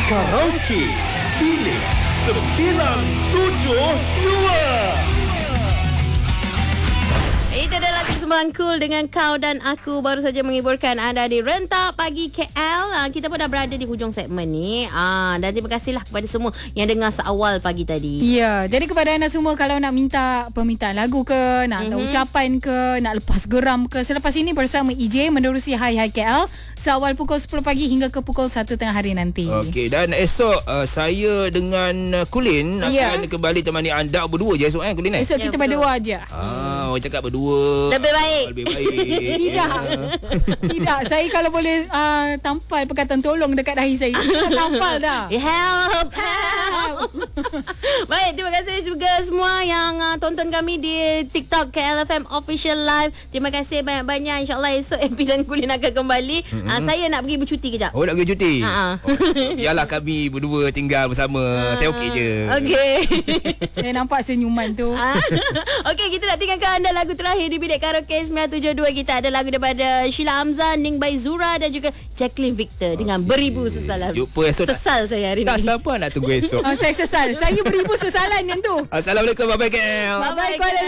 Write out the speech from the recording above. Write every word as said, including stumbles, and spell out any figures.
Karaoke Bilik sembilan tujuh dua. Itu adalah lagu Sembang Cool dengan Kau dan Aku baru saja mengiburkan anda di Rentak Pagi K L. Ha, kita pun dah berada di hujung segmen ni. Ha, dan terima kasihlah kepada semua yang dengar seawal pagi tadi. Ya, jadi kepada anda semua kalau nak minta permintaan lagu ke, nak mm-hmm. ucapan ke, nak lepas geram ke, selepas ini bersama E J menerusi Hai Hai K L seawal pukul sepuluh pagi hingga ke pukul satu tengah hari nanti. Okey, dan esok uh, saya dengan uh, Kulin yeah. akan kembali temani anda berdua je esok eh Kulin eh. Esok Ya, kita betul. berdua aja. Ah, orang cakap berdua Lebih baik. Lebih baik. Tidak. Tidak. Saya kalau boleh uh, tampal perkataan tolong dekat dahi saya. Saya tampal dah. Help, help. Baik, terima kasih juga semua yang uh, tonton kami di TikTok K L F M Official Live. Terima kasih banyak-banyak. InsyaAllah esok Epi dan Kulin akan kembali. Mm-hmm. Uh, saya nak pergi bercuti kejap. Oh, nak pergi cuti? Ha-ha. Oh, biarlah kami berdua tinggal bersama. Uh, saya okey je. Okey. Saya nampak senyuman tu. Okey, kita nak tinggalkan anda lagu terakhir di Bilik Karaoke sembilan tujuh dua. Kita ada lagu daripada Sheila Hamzah, Ning by Zura dan juga Jacqueline Victor dengan okay. Beribu Sesalan. Jumpa esok. Sesal saya hari tak ni. Tak siapa nak tunggu esok. Oh, saya sesal. Saya beribu sesalan yang tu. Assalamualaikum. Bye-bye K L. Bye-bye Kuala